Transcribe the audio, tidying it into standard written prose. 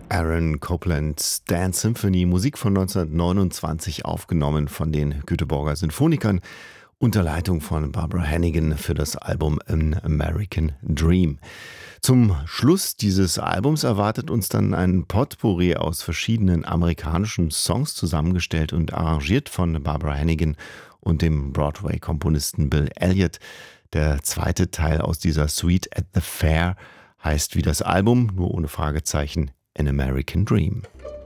Aaron Coplands Dance Symphony, Musik von 1929, aufgenommen von den Göteborger Sinfonikern unter Leitung von Barbara Hannigan für das Album An American Dream. Zum Schluss dieses Albums erwartet uns dann ein Potpourri aus verschiedenen amerikanischen Songs, zusammengestellt und arrangiert von Barbara Hannigan und dem Broadway-Komponisten Bill Elliott. Der zweite Teil aus dieser Suite at the Fair heißt wie das Album, nur ohne Fragezeichen, An American Dream.